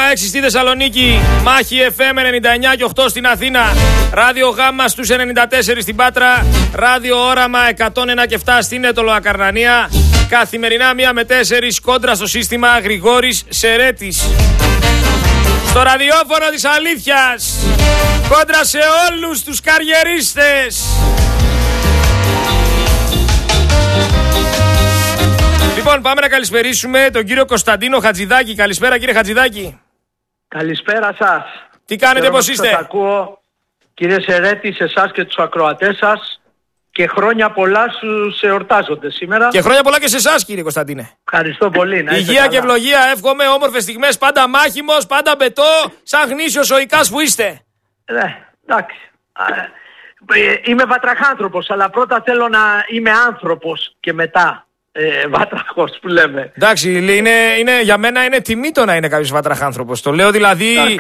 στη Θεσσαλονίκη, Μάχη FM 99 και 8 στην Αθήνα, Ράδιο Γάμμα στους 94 στην Πάτρα, Ράδιο Όραμα 101 και 7 στην Αιτωλοακαρνανία. Καθημερινά 1 με 4 κόντρα στο σύστημα Γρηγόρης Σερέτης. Στο ραδιόφωνο της αλήθειας, κόντρα σε όλους τους καριερίστες. Λοιπόν, πάμε να καλησπερίσουμε τον κύριο Κωνσταντίνο Χατζηδάκη. Καλησπέρα, κύριε Χατζηδάκη. Καλησπέρα σας. Τι κάνετε, πώς είστε? Σας ακούω, κύριε Σερέτη, σε εσάς και τους ακροατές σας, και χρόνια πολλά στους εορτάζονται σήμερα. Και χρόνια πολλά και σε εσάς, κύριε Κωνσταντίνε. Ευχαριστώ πολύ. Να υγεία καλά και ευλογία, εύχομαι, όμορφες στιγμές, πάντα μάχημος, πάντα μπετό, σαν γνήσιος ο Ικάς που είστε. Εντάξει. Είμαι βατραχάνθρωπος, αλλά πρώτα θέλω να είμαι άνθρωπος και μετά βάτραχος που λέμε. Εντάξει, για μένα είναι τιμή το να είναι κάποιος βατραχάνθρωπος. Το λέω δηλαδή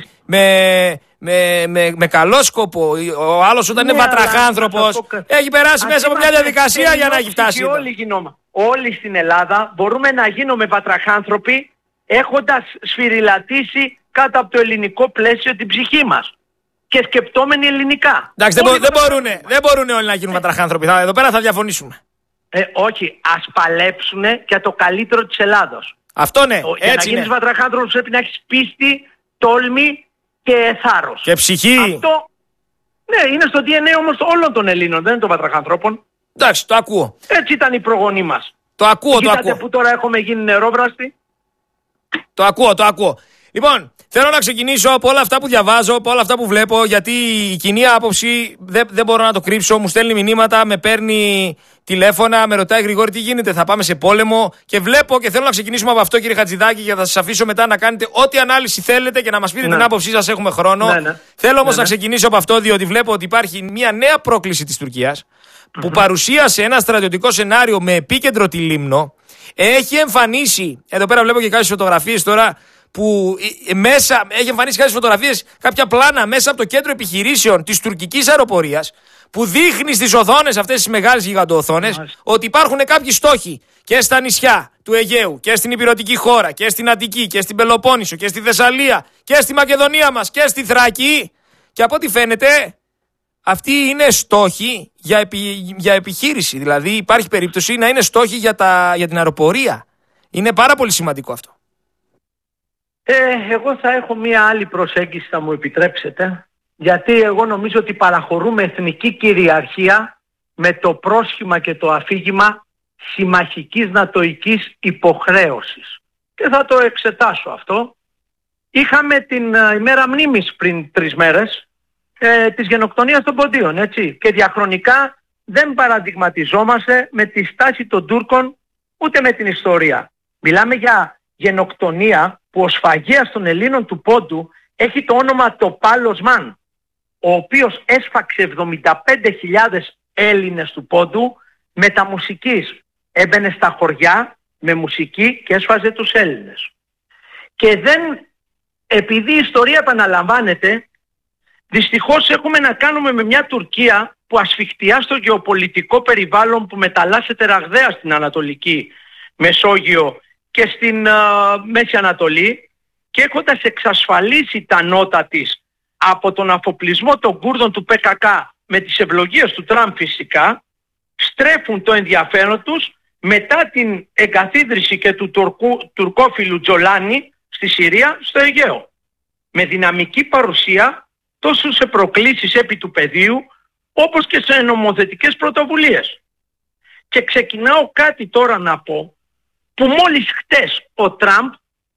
με καλό σκοπό. Ο άλλος όταν είναι βατραχάνθρωπος έχει περάσει μέσα από μια διαδικασία για να έχει φτάσει. Όλοι στην Ελλάδα μπορούμε να γίνουμε βατραχάνθρωποι έχοντας σφυριλατήσει κάτω από το ελληνικό πλαίσιο την ψυχή μας και σκεπτόμενοι ελληνικά. Εντάξει, δεν μπορούν όλοι να γίνουν βατραχάνθρωποι. Εδώ πέρα θα διαφωνήσουμε. Όχι, ας παλέψουνε για το καλύτερο της Ελλάδος. Αυτό ναι, για να γίνεις βατραχάνθρωπος πρέπει να έχεις πίστη, τόλμη και θάρρος. Και ψυχή. Αυτό, ναι, είναι στο DNA όμως όλων των Ελλήνων, δεν είναι των βατραχανθρώπων. Εντάξει, το ακούω. Έτσι ήταν οι προγονείς μας. Το ακούω. Κοίτατε που τώρα έχουμε γίνει νερόβραστοι. Το ακούω. Λοιπόν, θέλω να ξεκινήσω από όλα αυτά που διαβάζω, από όλα αυτά που βλέπω, γιατί η κοινή άποψη δεν μπορώ να το κρύψω. Μου στέλνει μηνύματα, με παίρνει τηλέφωνα, με ρωτάει Γρηγόρη τι γίνεται, θα πάμε σε πόλεμο. Και βλέπω και θέλω να ξεκινήσουμε από αυτό, κύριε Χατζηδάκη, και θα σας αφήσω μετά να κάνετε ό,τι ανάλυση θέλετε και να μας πείτε την άποψή σας. Έχουμε χρόνο. Θέλω όμως να ξεκινήσω από αυτό, διότι βλέπω ότι υπάρχει μια νέα πρόκληση της Τουρκίας που παρουσίασε ένα στρατιωτικό σενάριο με επίκεντρο τη Λίμνο. Έχει εμφανίσει, εδώ πέρα βλέπω και κάποιες φωτογραφίες τώρα, που έχει εμφανίσει κάποιες φωτογραφίες, κάποια πλάνα μέσα από το κέντρο επιχειρήσεων της τουρκικής αεροπορίας, που δείχνει στις οθόνες αυτές τις μεγάλες γιγαντοοθόνες ότι υπάρχουν κάποιοι στόχοι και στα νησιά του Αιγαίου και στην Ηπειρωτική χώρα και στην Αττική και στην Πελοπόννησο και στη Θεσσαλία και στη Μακεδονία μας και στη Θράκη, και από ό,τι φαίνεται αυτοί είναι στόχοι για επιχείρηση. Δηλαδή υπάρχει περίπτωση να είναι στόχοι για την αεροπορία. Είναι πάρα πολύ σημαντικό αυτό. Εγώ θα έχω μία άλλη προσέγγιση, θα μου επιτρέψετε, γιατί εγώ νομίζω ότι παραχωρούμε εθνική κυριαρχία με το πρόσχημα και το αφήγημα συμμαχικής νατοικής υποχρέωσης. Και θα το εξετάσω αυτό. Είχαμε την ημέρα μνήμης πριν 3 μέρες της γενοκτονίας των Ποντίων, έτσι, και διαχρονικά δεν παραδειγματιζόμαστε με τη στάση των Τούρκων ούτε με την ιστορία. Μιλάμε για γενοκτονία που ο σφαγέας των Ελλήνων του Πόντου έχει το όνομα Τοπάλος Μαν, ο οποίος έσφαξε 75.000 Έλληνες του Πόντου με τα μουσικής. Έμπαινε στα χωριά με μουσική και έσφαζε τους Έλληνες. Και επειδή η ιστορία επαναλαμβάνεται, δυστυχώς έχουμε να κάνουμε με μια Τουρκία που ασφιχτιά στο γεωπολιτικό περιβάλλον που μεταλλάσσεται ραγδαία στην Ανατολική Μεσόγειο και στην Μέση Ανατολή, και έχοντας εξασφαλίσει τα νότα της από τον αφοπλισμό των Κούρδων του ΠΚΚ με τις ευλογίες του Τραμπ φυσικά, στρέφουν το ενδιαφέρον τους μετά την εγκαθίδρυση και του τουρκόφιλου Τζολάνη στη Συρία, στο Αιγαίο, με δυναμική παρουσία τόσο σε προκλήσεις επί του πεδίου όπως και σε νομοθετικές πρωτοβουλίες. Και ξεκινάω κάτι τώρα να πω, που μόλις χτες ο Τραμπ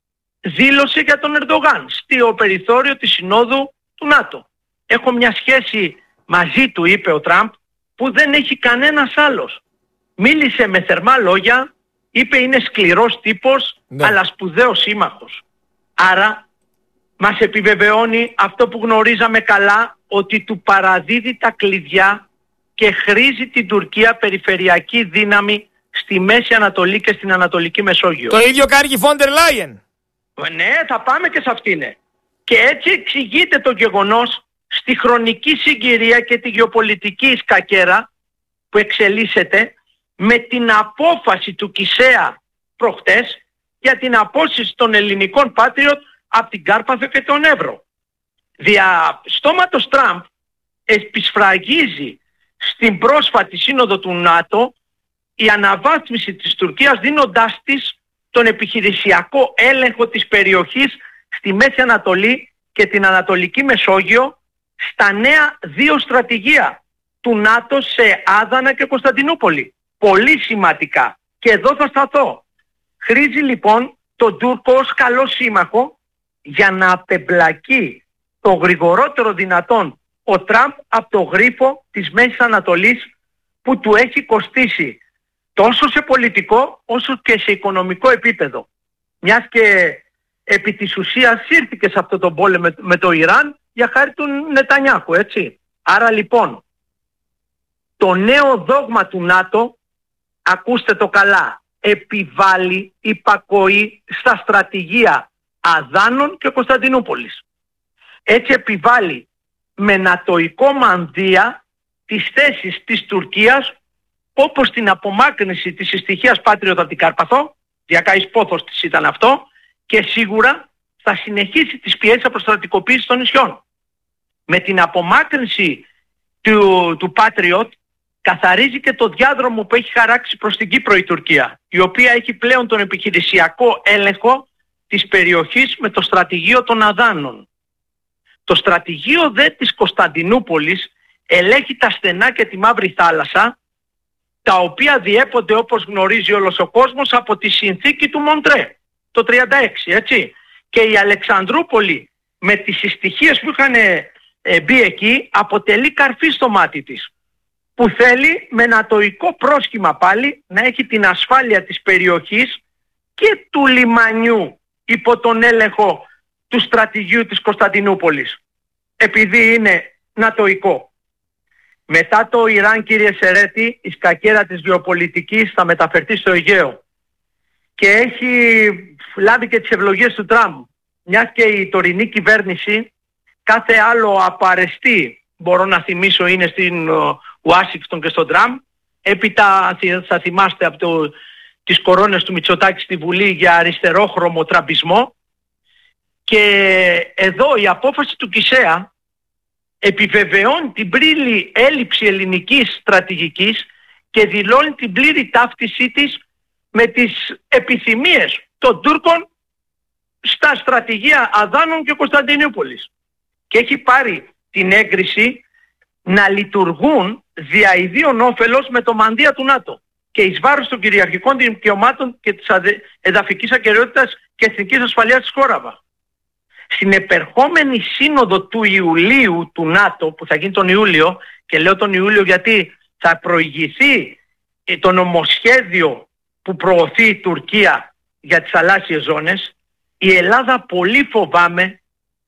δήλωσε για τον Ερντογάν στο περιθώριο της Συνόδου του ΝΑΤΟ. Έχω μια σχέση μαζί του, είπε ο Τραμπ, που δεν έχει κανένας άλλος. Μίλησε με θερμά λόγια, είπε είναι σκληρός τύπος, αλλά σπουδαίος σύμμαχος. Άρα μας επιβεβαιώνει αυτό που γνωρίζαμε καλά, ότι του παραδίδει τα κλειδιά και χρήζει την Τουρκία περιφερειακή δύναμη στη Μέση Ανατολή και στην Ανατολική Μεσόγειο. Το ίδιο κάνει και η Φόντερ Λάιεν. Ναι, θα πάμε και σε αυτήν. Και έτσι εξηγείται το γεγονός στη χρονική συγκυρία και τη γεωπολιτική σκακέρα που εξελίσσεται με την απόφαση του Κισέα προχτές για την απόσυση των ελληνικών Patriot από την Κάρπαθο και τον Εύρο. Δια στόματος Τραμπ επισφραγίζει στην πρόσφατη σύνοδο του ΝΑΤΟ η αναβάθμιση της Τουρκίας, δίνοντάς της τον επιχειρησιακό έλεγχο της περιοχής στη Μέση Ανατολή και την Ανατολική Μεσόγειο στα νέα 2 στρατηγία του ΝΑΤΟ σε Άδανα και Κωνσταντινούπολη. Πολύ σημαντικά. Και εδώ θα σταθώ. Χρήζει λοιπόν τον Τούρκο ως καλό σύμμαχο για να απεμπλακεί το γρηγορότερο δυνατόν ο Τραμπ από το γρίφο της Μέσης Ανατολής που του έχει κοστίσει τόσο σε πολιτικό όσο και σε οικονομικό επίπεδο. Μιας και επί της ουσίας ήρθηκε σε αυτό το πόλεμο με το Ιράν για χάρη του Νετανιάχου, έτσι. Άρα λοιπόν το νέο δόγμα του ΝΑΤΟ, ακούστε το καλά, επιβάλλει υπακοή στα στρατηγία Αδάνων και Κωνσταντινούπολης. Έτσι επιβάλλει με νατοϊκό μανδύα τις θέσεις της Τουρκίας, όπως την απομάκρυνση της συστοιχίας Patriot από την Κάρπαθο, διακαής πόθος της ήταν αυτό, και σίγουρα θα συνεχίσει τις πιέσεις αποστρατικοποίησης των νησιών. Με την απομάκρυνση του Patriot καθαρίζει και το διάδρομο που έχει χαράξει προς την Κύπρο η Τουρκία, η οποία έχει πλέον τον επιχειρησιακό έλεγχο της περιοχής με το στρατηγείο των Αδάνων. Το στρατηγείο δε της Κωνσταντινούπολης ελέγχει τα στενά και τη Μαύρη Θάλασσα, τα οποία διέπονται, όπως γνωρίζει όλος ο κόσμος, από τη συνθήκη του Μοντρέ το 1936, έτσι. Και η Αλεξανδρούπολη με τις συστοιχίες που είχαν μπει εκεί αποτελεί καρφί στο μάτι της, που θέλει με νατοϊκό πρόσχημα πάλι να έχει την ασφάλεια της περιοχής και του λιμανιού υπό τον έλεγχο του στρατηγείου της Κωνσταντινούπολης, επειδή είναι νατοϊκό. Μετά το Ιράν, κύριε Σερέτη, η σκακέρα της γεωπολιτικής θα μεταφερθεί στο Αιγαίο και έχει λάβει και τις ευλογίες του Τραμπ, μιας και η τωρινή κυβέρνηση κάθε άλλο απαρεστή, μπορώ να θυμίσω, είναι στην Ουάσιγκτον και στον Τραμπ. Έπειτα θα θυμάστε από τις κορώνες του Μητσοτάκη στη Βουλή για αριστερόχρωμο τραμπισμό. Και εδώ η απόφαση του Κισέα επιβεβαιώνει την πλήρη έλλειψη ελληνικής στρατηγικής και δηλώνει την πλήρη ταύτισή της με τις επιθυμίες των Τούρκων στα στρατηγεία Αδάνων και Κωνσταντινούπολης. Και έχει πάρει την έγκριση να λειτουργούν δια ιδίων όφελος με το μανδύα του ΝΑΤΟ και εις βάρος των κυριαρχικών δικαιωμάτων και της εδαφικής ακεραιότητας και εθνικής ασφαλείας της χώρας. Στην επερχόμενη σύνοδο του Ιουλίου του ΝΑΤΟ, που θα γίνει τον Ιούλιο, και λέω τον Ιούλιο γιατί θα προηγηθεί το νομοσχέδιο που προωθεί η Τουρκία για τις θαλάσσιες ζώνες, η Ελλάδα πολύ φοβάμαι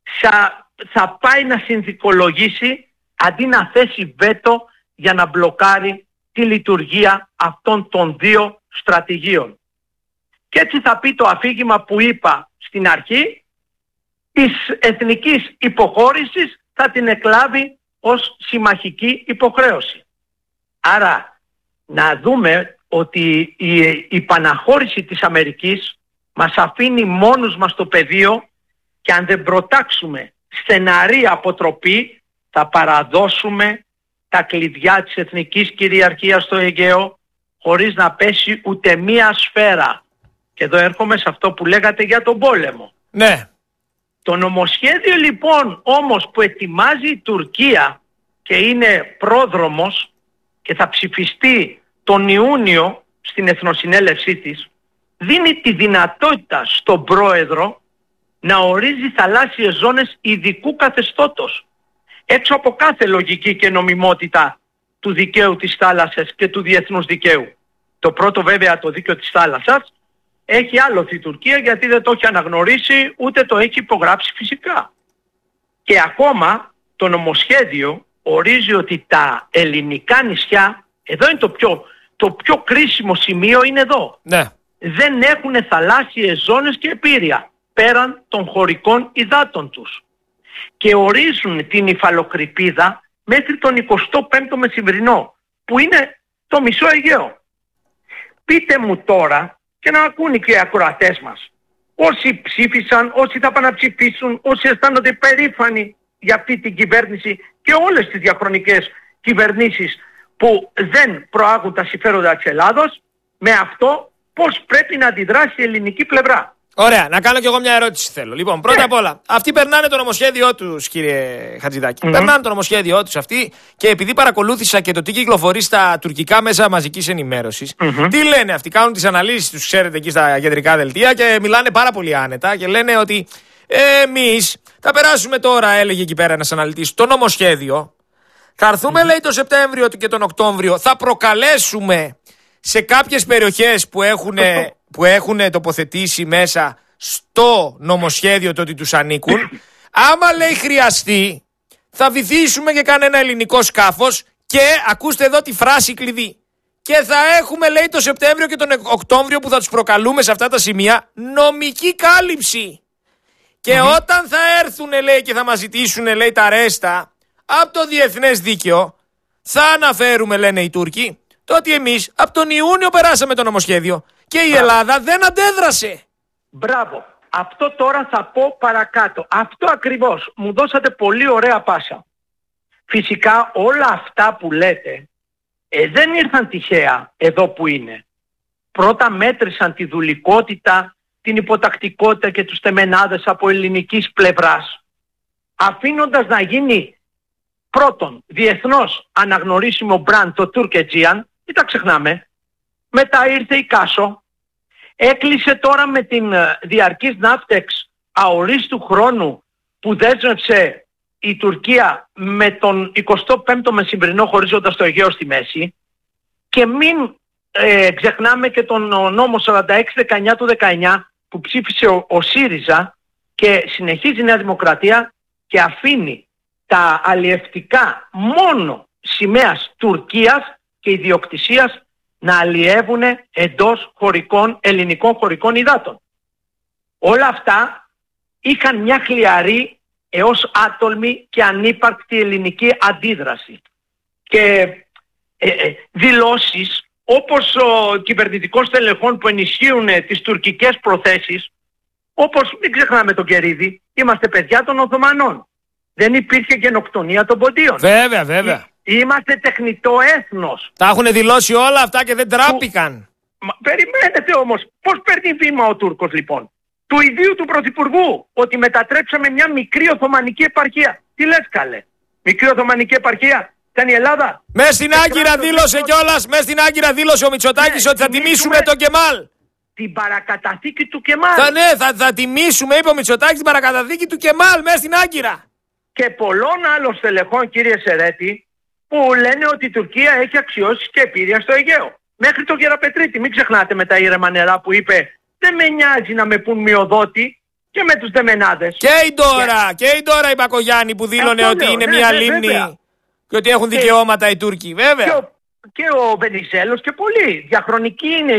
θα πάει να συνθηκολογήσει αντί να θέσει βέτο για να μπλοκάρει τη λειτουργία αυτών των 2 στρατηγίων. Και έτσι θα πει το αφήγημα που είπα στην αρχή, της εθνικής υποχώρησης θα την εκλάβει ως συμμαχική υποχρέωση. Άρα να δούμε ότι η παναχώρηση της Αμερικής μας αφήνει μόνους μας στο πεδίο και αν δεν προτάξουμε στεναρή αποτροπή θα παραδώσουμε τα κλειδιά της εθνικής κυριαρχίας στο Αιγαίο χωρίς να πέσει ούτε μία σφαίρα. Και εδώ έρχομαι σε αυτό που λέγατε για τον πόλεμο. Ναι. Το νομοσχέδιο λοιπόν όμως που ετοιμάζει η Τουρκία και είναι πρόδρομος και θα ψηφιστεί τον Ιούνιο στην Εθνοσυνέλευσή της, δίνει τη δυνατότητα στον πρόεδρο να ορίζει θαλάσσιες ζώνες ειδικού καθεστώτος, έξω από κάθε λογική και νομιμότητα του δικαίου της θάλασσας και του διεθνούς δικαίου. Το πρώτο βέβαια, το δίκαιο της θάλασσας, έχει άλοθη η Τουρκία γιατί δεν το έχει αναγνωρίσει ούτε το έχει υπογράψει φυσικά. Και ακόμα το νομοσχέδιο ορίζει ότι τα ελληνικά νησιά, εδώ είναι το πιο κρίσιμο σημείο, είναι εδώ. Ναι. Δεν έχουν θαλάσσιες ζώνες και επήρεια πέραν των χωρικών υδάτων τους. Και ορίζουν την υφαλοκρηπίδα μέχρι τον 25ο μεσημβρινό, που είναι το μισό Αιγαίο. Πείτε μου τώρα, και να ακούνε και οι ακροατές μας, όσοι ψήφισαν, όσοι θα πάνε να ψηφίσουν, όσοι αισθάνονται περήφανοι για αυτή την κυβέρνηση και όλες τις διαχρονικές κυβερνήσεις που δεν προάγουν τα συμφέροντα της Ελλάδος, με αυτό πώς πρέπει να αντιδράσει η ελληνική πλευρά. Ωραία, να κάνω κι εγώ μια ερώτηση θέλω. Λοιπόν, πρώτα απ' όλα, αυτοί περνάνε το νομοσχέδιό τους, κύριε Χατζηδάκη. Περνάνε το νομοσχέδιό τους αυτοί και επειδή παρακολούθησα και το τι κυκλοφορεί στα τουρκικά μέσα μαζικής ενημέρωσης, τι λένε αυτοί, κάνουν τις αναλύσεις τους, ξέρετε, εκεί στα κεντρικά δελτία και μιλάνε πάρα πολύ άνετα και λένε ότι εμείς θα περάσουμε τώρα, έλεγε εκεί πέρα ένας αναλυτής, το νομοσχέδιο. Θα έρθουμε, λέει, το Σεπτέμβριο και τον Οκτώβριο, θα προκαλέσουμε σε κάποιες περιοχές που έχουν τοποθετήσει μέσα στο νομοσχέδιο το ότι τους ανήκουν. Άμα, λέει, χρειαστεί, θα βυθίσουμε και κανένα ελληνικό σκάφος και, ακούστε εδώ τη φράση κλειδί, και θα έχουμε, λέει, το Σεπτέμβριο και τον Οκτώβριο που θα τους προκαλούμε σε αυτά τα σημεία νομική κάλυψη. Και όταν θα έρθουν, λέει, και θα μας ζητήσουν, λέει, τα ρέστα από το διεθνές δίκαιο, θα αναφέρουμε, λένε οι Τούρκοι, το ότι εμείς από τον Ιούνιο περάσαμε το νομοσχέδιο και η Ελλάδα δεν αντέδρασε. Μπράβο. Αυτό τώρα θα πω παρακάτω. Αυτό ακριβώς. Μου δώσατε πολύ ωραία πάσα. Φυσικά όλα αυτά που λέτε δεν ήρθαν τυχαία εδώ που είναι. Πρώτα μέτρησαν τη δουλικότητα, την υποτακτικότητα και τους τεμενάδες από ελληνικής πλευράς, αφήνοντας να γίνει πρώτον διεθνώς αναγνωρίσιμο μπραντ το Turk-Aegean, μην τα ξεχνάμε. Μετά ήρθε η Κάσο, έκλεισε τώρα με την διαρκής ναύτεξ αορίστου χρόνου που δέσμευσε η Τουρκία με τον 25ο μεσημβρινό χωρίζοντας το Αιγαίο στη μέση, και μην ξεχνάμε και τον νόμο 46-19 του 19 που ψήφισε ο ΣΥΡΙΖΑ και συνεχίζει η Νέα Δημοκρατία και αφήνει τα αλλιευτικά μόνο σημαίας Τουρκίας και ιδιοκτησίας να αλλιεύουν εντός ελληνικών χωρικών υδάτων. Όλα αυτά είχαν μια χλιαρή έως άτολμη και ανύπαρκτη ελληνική αντίδραση. Και δηλώσεις όπως ο κυβερνητικών στελεχών που ενισχύουν τις τουρκικές προθέσεις, όπως μην ξεχνάμε τον Κερίδη, είμαστε παιδιά των Οθωμανών. Δεν υπήρχε γενοκτονία των Ποντίων. Βέβαια, βέβαια. Είμαστε τεχνητό έθνος. Τα έχουν δηλώσει όλα αυτά και δεν τράπηκαν. Περιμένετε όμως. Πώς παίρνει βήμα ο Τούρκος λοιπόν? Του ιδίου του Πρωθυπουργού, ότι μετατρέψαμε μια μικρή Οθωμανική επαρχία. Τι λες, καλέ? Μικρή Οθωμανική επαρχία ήταν η Ελλάδα. Μες στην Άγκυρα δήλωσε κιόλας, μες στην Άγκυρα δήλωσε ο Μητσοτάκης ότι θα τιμήσουμε τον Κεμάλ. Την παρακαταθήκη του Κεμάλ. Θα τιμήσουμε, είπε ο Μητσοτάκης, την παρακαταθήκη του Κεμάλ μέσα στην Άγκυρα. Και πολλών άλλων στελεχών, κύριε Σερέτη, που λένε ότι η Τουρκία έχει αξιώσεις και επίρρεια στο Αιγαίο. Μέχρι τον Γεραπετρίτη, μην ξεχνάτε, με τα ήρεμα νερά που είπε δεν με νοιάζει να με πουν μειοδότη, και με τους δεμενάδες. Και η Ντόρα η Μπακογιάννη που δήλωνε ότι είναι μια λίμνη και ότι έχουν δικαιώματα οι Τούρκοι, βέβαια. Και ο Βενιζέλος και πολλοί. Διαχρονική είναι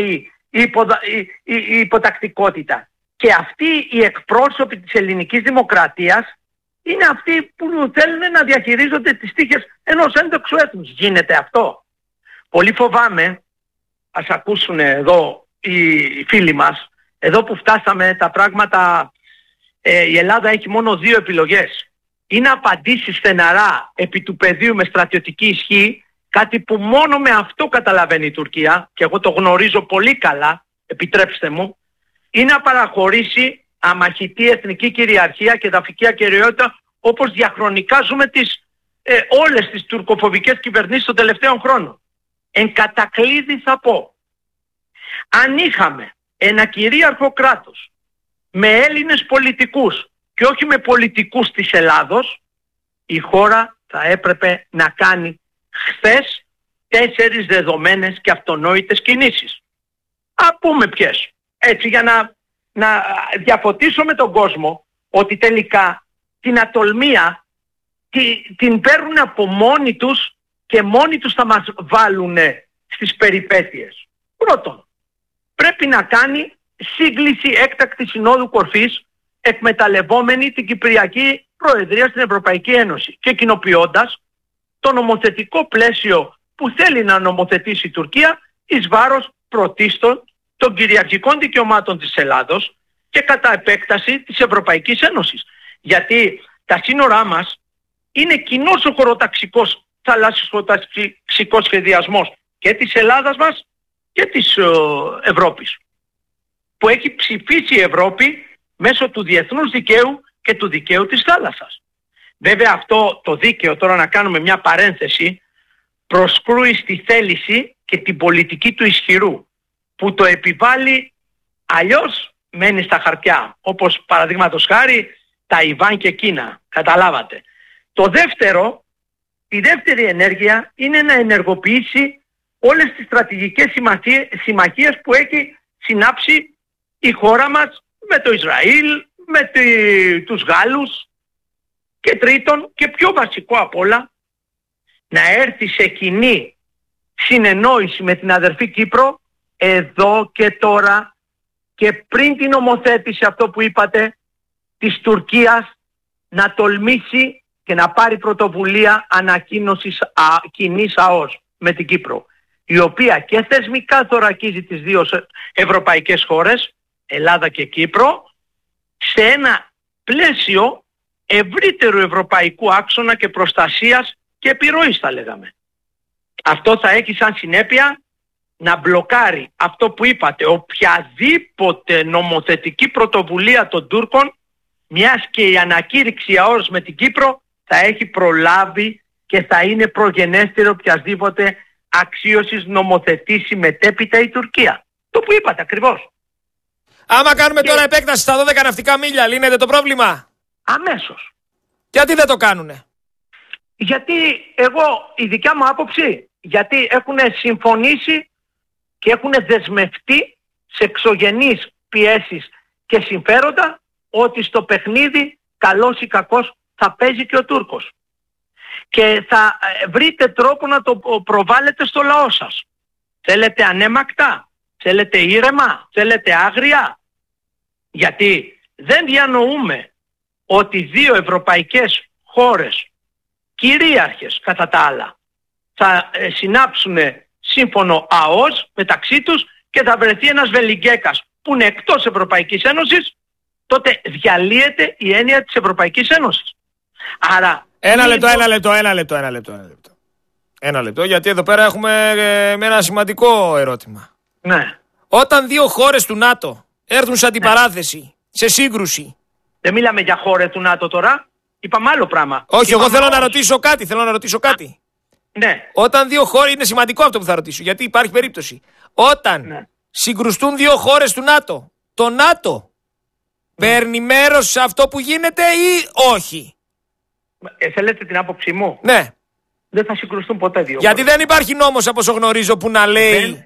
η υποτακτικότητα. Και αυτοί οι εκπρόσωποι της ελληνικής δημοκρατίας είναι αυτοί που θέλουν να διαχειρίζονται τις τύχες ενός έντοξου έθνους. Γίνεται αυτό? Πολύ φοβάμαι, ας ακούσουν εδώ οι φίλοι μας, εδώ που φτάσαμε τα πράγματα, η Ελλάδα έχει μόνο δύο επιλογές. Ή να απαντήσει στεναρά επί του πεδίου με στρατιωτική ισχύ, κάτι που μόνο με αυτό καταλαβαίνει η Τουρκία, και εγώ το γνωρίζω πολύ καλά, επιτρέψτε μου, ή να παραχωρήσει αμαχητή εθνική κυριαρχία και εδαφική ακεραιότητα, όπως διαχρονικά ζούμε όλες τις τουρκοφοβικές κυβερνήσεις των τελευταίων χρόνων. Εν κατακλείδη θα πω, αν είχαμε ένα κυρίαρχο κράτος με Έλληνες πολιτικούς και όχι με πολιτικούς της Ελλάδος, η χώρα θα έπρεπε να κάνει χθες 4 δεδομένες και αυτονόητες κινήσεις. Πούμε ποιες. Έτσι, για να διαφωτίσω με τον κόσμο ότι τελικά την ατολμία την παίρνουν από μόνοι τους και μόνοι τους θα μας βάλουν στις περιπέτειες. Πρώτον, πρέπει να κάνει σύγκληση έκτακτη συνόδου κορφής εκμεταλλευόμενη την Κυπριακή Προεδρία στην Ευρωπαϊκή Ένωση και κοινοποιώντας το νομοθετικό πλαίσιο που θέλει να νομοθετήσει η Τουρκία εις βάρος πρωτίστων των κυριαρχικών δικαιωμάτων της Ελλάδος και κατά επέκταση της Ευρωπαϊκής Ένωσης. Γιατί τα σύνορά μας είναι κοινός ο χωροταξικός, θαλάσσιος χωροταξικός σχεδιασμός και της Ελλάδας μας και της Ευρώπης, που έχει ψηφίσει η Ευρώπη μέσω του διεθνούς δικαίου και του δικαίου της θάλασσας. Βέβαια αυτό το δίκαιο, τώρα να κάνουμε μια παρένθεση, προσκρούει στη θέληση και την πολιτική του ισχυρού, που το επιβάλλει, αλλιώς μένει στα χαρτιά, όπως παραδείγματος χάρη Ταϊβάν και Κίνα, καταλάβατε. Το δεύτερο, η δεύτερη ενέργεια είναι να ενεργοποιήσει όλες τις στρατηγικές συμμαχίες που έχει συνάψει η χώρα μας με το Ισραήλ, με τους Γάλλους, και τρίτον και πιο βασικό απ' όλα, να έρθει σε κοινή συνεννόηση με την αδερφή Κύπρο εδώ και τώρα και πριν την ομοθέτηση, αυτό που είπατε, της Τουρκίας, να τολμήσει και να πάρει πρωτοβουλία ανακοίνωσης κοινής ΑΟΣ με την Κύπρο, η οποία και θεσμικά θωρακίζει τις δύο ευρωπαϊκές χώρες, Ελλάδα και Κύπρο, σε ένα πλαίσιο ευρύτερου ευρωπαϊκού άξονα και προστασίας και επιρροής, θα λέγαμε. Αυτό θα έχει σαν συνέπεια να μπλοκάρει αυτό που είπατε, οποιαδήποτε νομοθετική πρωτοβουλία των Τούρκων, μιας και η ανακήρυξη ΑΟΣ με την Κύπρο θα έχει προλάβει και θα είναι προγενέστερο οποιασδήποτε αξίωσης νομοθετήσει μετέπειτα η Τουρκία. Το που είπατε ακριβώς. Άμα κάνουμε τώρα επέκταση στα 12 ναυτικά μίλια, λύνεται το πρόβλημα? Αμέσως. Γιατί δεν το κάνουνε? Γιατί η δικιά μου άποψη, γιατί έχουν συμφωνήσει και έχουν δεσμευτεί σε εξωγενείς πιέσεις και συμφέροντα ότι στο παιχνίδι, καλός ή κακός, θα παίζει και ο Τούρκος. Και θα βρείτε τρόπο να το προβάλλετε στο λαό σας. Θέλετε ανέμακτα, θέλετε ήρεμα, θέλετε άγρια. Γιατί δεν διανοούμε ότι δύο ευρωπαϊκές χώρες, κυρίαρχες κατά τα άλλα, θα συνάψουν σύμφωνο ΑΟΣ μεταξύ τους και θα βρεθεί ένας Βελιγγέκας που είναι εκτός Ευρωπαϊκής Ένωσης, τότε διαλύεται η έννοια της Ευρωπαϊκής Ένωσης. Άρα... Ένα λεπτό, γιατί εδώ πέρα έχουμε ένα σημαντικό ερώτημα. Ναι. Όταν δύο χώρες του ΝΑΤΟ έρθουν σε αντιπαράθεση, σε σύγκρουση... Δεν μιλάμε για χώρες του ΝΑΤΟ τώρα, είπαμε άλλο πράγμα. Όχι, εγώ θέλω να ρωτήσω κάτι. Ναι. Όταν δύο χώρες, είναι σημαντικό αυτό που θα ρωτήσω, γιατί υπάρχει περίπτωση. Όταν συγκρουστούν δύο χώρες του ΝΑΤΟ, το ΝΑΤΟ παίρνει μέρος σε αυτό που γίνεται ή όχι? Θέλετε την άποψή μου? Ναι. Δεν θα συγκρουστούν ποτέ δύο. Γιατί δεν υπάρχει νόμος, από όσο γνωρίζω, που να λέει...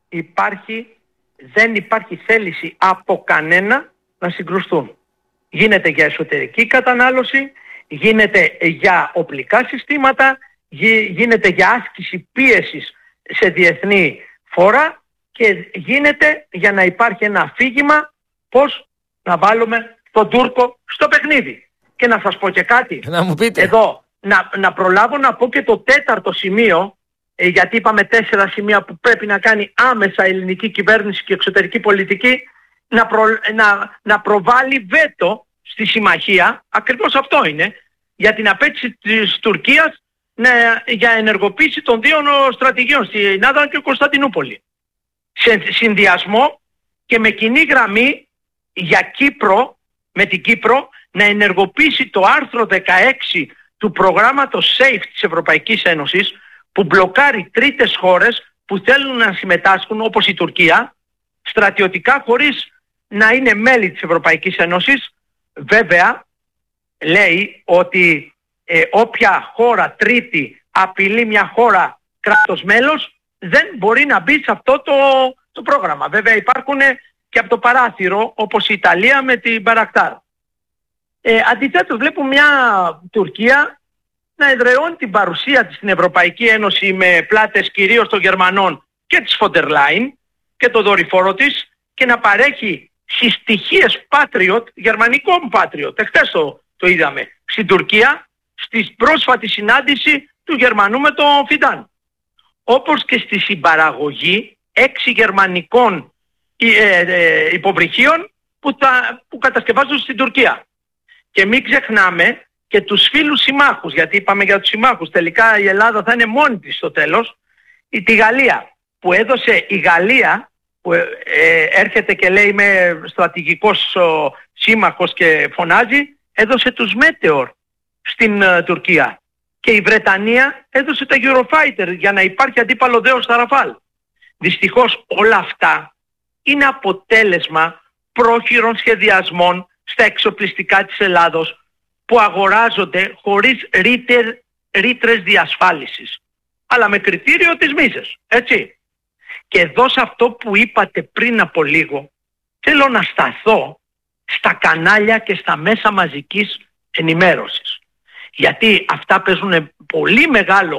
Δεν υπάρχει θέληση από κανένα να συγκρουστούν. Γίνεται για εσωτερική κατανάλωση, γίνεται για οπλικά συστήματα, γίνεται για άσκηση πίεσης σε διεθνή φόρα και γίνεται για να υπάρχει ένα αφήγημα πώς να βάλουμε τον Τούρκο στο παιχνίδι. Και να σας πω και κάτι. Να μου πείτε. Εδώ, να προλάβω να πω και το τέταρτο σημείο, γιατί είπαμε 4 σημεία που πρέπει να κάνει άμεσα η ελληνική κυβέρνηση και εξωτερική πολιτική, να προβάλλει βέτο στη συμμαχία, ακριβώς αυτό είναι, για την απέτηση της Τουρκίας για ενεργοποίηση των δύο στρατηγίων στην Άδρα και Κωνσταντινούπολη. Σε συνδυασμό και με κοινή γραμμή για Κύπρο, με την Κύπρο, να ενεργοποιήσει το άρθρο 16 του προγράμματος SAFE της Ευρωπαϊκής Ένωσης, που μπλοκάρει τρίτες χώρες που θέλουν να συμμετάσχουν, όπως η Τουρκία, στρατιωτικά χωρίς να είναι μέλη της Ευρωπαϊκής Ένωσης. Βέβαια, λέει ότι όποια χώρα τρίτη απειλεί μια χώρα κράτος μέλος, δεν μπορεί να μπει σε αυτό το πρόγραμμα. Βέβαια υπάρχουν και από το παράθυρο, όπως η Ιταλία με την Μπαρακτάρ. Αντιθέτως βλέπουμε μια Τουρκία να εδραιώνει την παρουσία της στην Ευρωπαϊκή Ένωση με πλάτες κυρίως των Γερμανών και της Φοντερ Λάιν και το δορυφόρο της, και να παρέχει συστοιχίες Patriot, γερμανικό Patriot. Εχθές το είδαμε στην Τουρκία, στη πρόσφατη συνάντηση του Γερμανού με τον Φιντάν. Όπως και στη συμπαραγωγή 6 γερμανικών υποβρυχίων που κατασκευάζονται στην Τουρκία. Και μην ξεχνάμε και τους φίλους συμμάχους, γιατί είπαμε για τους συμμάχους. Τελικά η Ελλάδα θα είναι μόνη της στο τέλος. Τη Γαλλία, που έδωσε η Γαλλία, που έρχεται και λέει είμαι στρατηγικός σύμμαχος και φωνάζει, έδωσε τους Μέτεορ στην Τουρκία. Και η Βρετανία έδωσε τα Eurofighter για να υπάρχει αντίπαλο δέος στα Ραφάλ. Δυστυχώς όλα αυτά είναι αποτέλεσμα πρόχειρων σχεδιασμών στα εξοπλιστικά της Ελλάδος που αγοράζονται χωρίς ρήτρες διασφάλισης, αλλά με κριτήριο τις μίζες, έτσι. Και εδώ σε αυτό που είπατε πριν από λίγο, θέλω να σταθώ στα κανάλια και στα μέσα μαζικής ενημέρωσης. Γιατί αυτά παίζουν πολύ